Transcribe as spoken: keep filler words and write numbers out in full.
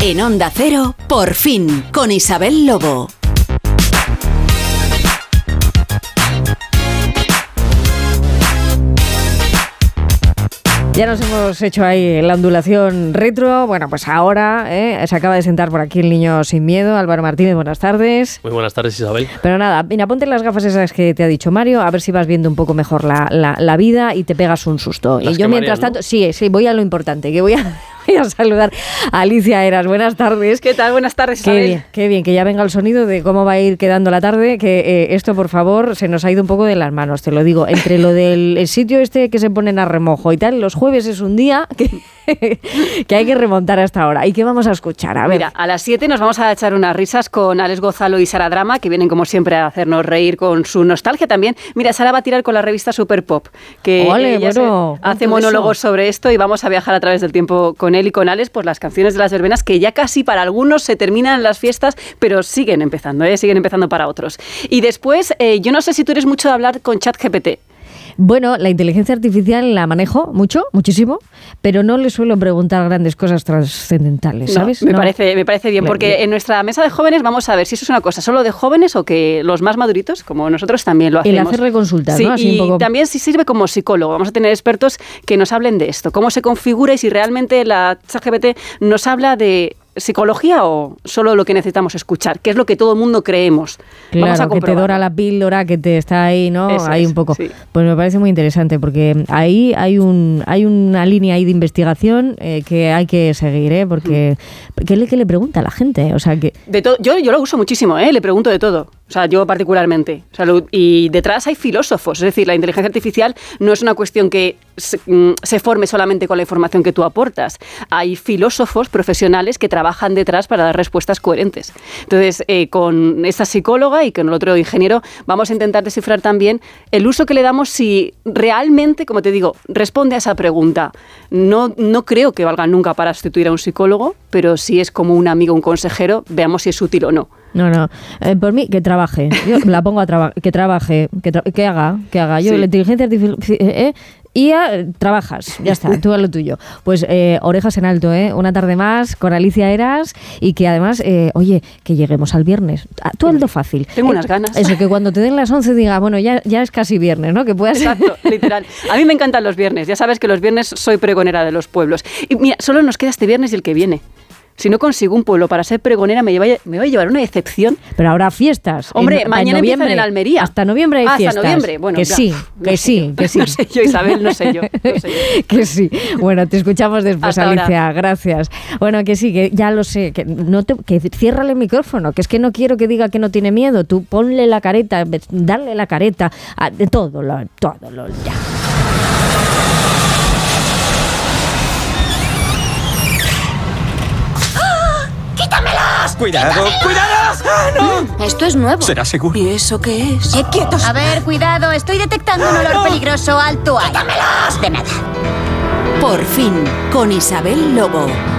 En Onda Cero, Por Fin, con Isabel Lobo. Ya nos hemos hecho ahí la ondulación retro. Bueno, pues ahora ¿eh? se acaba de sentar por aquí el niño sin miedo. Álvaro Martínez, buenas tardes. Muy buenas tardes, Isabel. Pero nada, mira, ponte las gafas esas que te ha dicho Mario, a ver si vas viendo un poco mejor la, la, la vida y te pegas un susto. Las y yo mientras marean, tanto, ¿no? sí, sí, voy a lo importante, que voy a... Voy a saludar a Alicia Eras. Buenas tardes. ¿Qué tal? Buenas tardes, Isabel. Qué bien, qué bien, que ya venga el sonido de cómo va a ir quedando la tarde, que eh, esto, por favor, se nos ha ido un poco de las manos, te lo digo. Entre lo del el sitio este que se ponen a remojo y tal, los jueves es un día que, que hay que remontar hasta ahora. ¿Y qué vamos a escuchar? A ver. Mira, a las siete nos vamos a echar unas risas con Alex Gonzalo y Sara Drama, que vienen como siempre a hacernos reír con su nostalgia también. Mira, Sara va a tirar con la revista Super Pop, que Ole, ella bueno, se- hace eso. monólogos sobre esto y vamos a viajar a través del tiempo con él y con Alex por las canciones de las verbenas que ya casi para algunos se terminan las fiestas, pero siguen empezando, ¿eh? siguen empezando para otros. Y después, eh, yo no sé si tú eres mucho de hablar con ChatGPT. Bueno, la inteligencia artificial la manejo mucho, muchísimo, pero no le suelo preguntar grandes cosas trascendentales, ¿sabes? No, me, No. Parece, me parece bien, Le- porque le- en nuestra mesa de jóvenes vamos a ver si eso es una cosa solo de jóvenes o que los más maduritos, como nosotros, también lo El hacemos. hacer reconsultas, sí, ¿no? Así y un poco. también si sirve como psicólogo. Vamos a tener expertos que nos hablen de esto, cómo se configura y si realmente la ChatGPT nos habla de psicología o solo lo que necesitamos escuchar, que es lo que todo el mundo creemos. Claro, Vamos a que te comprobarlo. dora la píldora, que te está ahí, ¿no? Eso ahí es, un poco. sí. Pues me parece muy interesante, porque ahí hay un hay una línea ahí de investigación eh, que hay que seguir, ¿eh? Porque ¿qué le, qué le pregunta a la gente? O sea, que De todo, yo, yo lo uso muchísimo, ¿eh? Le pregunto de todo. O sea, yo particularmente. O sea, lo- y detrás hay filósofos. Es decir, la inteligencia artificial no es una cuestión que se, mm, se forme solamente con la información que tú aportas. Hay filósofos profesionales que trabajan detrás para dar respuestas coherentes. Entonces, eh, con esta psicóloga y con el otro ingeniero, vamos a intentar descifrar también el uso que le damos si realmente, como te digo, responde a esa pregunta. No, no creo que valga nunca para sustituir a un psicólogo, pero si es como un amigo, un consejero, veamos si es útil o no. no, no. Eh, por mí, que trabaje. Yo la pongo a trabajar. Que trabaje. Que, tra- que haga. Que haga. Yo, Sí. la inteligencia artificial. Eh, y ya eh, trabajas, ya está, tú a lo tuyo. Pues eh, orejas en alto, ¿eh? Una tarde más con Alicia Eras y que además, eh, oye, que lleguemos al viernes. Ah, Tú algo fácil. Tengo Eh, unas ganas. Eso, que cuando te den las once diga, bueno, ya, ya es casi viernes, ¿no? Que puedas... Exacto, literal. A mí me encantan los viernes. Ya sabes que los viernes soy pregonera de los pueblos. Y mira, solo nos queda este viernes y el que viene. Si no consigo un pueblo para ser pregonera, me, lleva, me va a llevar una decepción. Pero habrá fiestas. Hombre, En- mañana noviembre. empiezan en Almería. Hasta noviembre hay Ah, hasta fiestas. noviembre. Bueno, que ya. sí, No que sé sí, yo. que sí. No sé yo, Isabel, no sé yo. No sé yo. Que sí. Bueno, te escuchamos después, Hasta Alicia. ahora. Gracias. Bueno, que sí, que ya lo sé. Que no te, que ciérrale el micrófono, que es que no quiero que diga que no tiene miedo. Tú ponle la careta, darle la careta, a- de todo, lo, todo lo ya. ¡Cuidado! ¡Cuidado! Esto es nuevo. ¿Será seguro? ¿Y eso qué es? ¡Eh, quietos! A ver, cuidado, estoy detectando un olor peligroso. Alto ahí. De nada. Por Fin, con Isabel Lobo.